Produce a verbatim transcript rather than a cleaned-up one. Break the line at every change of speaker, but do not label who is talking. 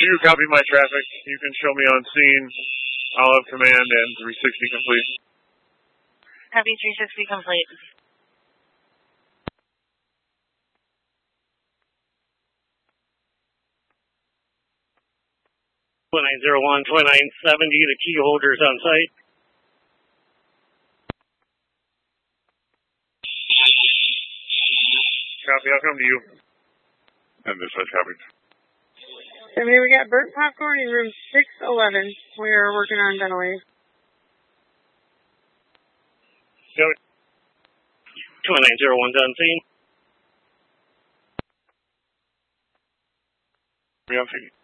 You copy my traffic. You can show me on scene. I'll have command and three sixty complete.
Copy three sixty complete.
twenty-nine oh one, twenty-nine seventy, the key holders on site.
Copy, I'll come to you. And this is copy.
So here we got burnt popcorn in room six eleven. We are working on ventilators.
twenty-nine oh one on scene.
We on scene.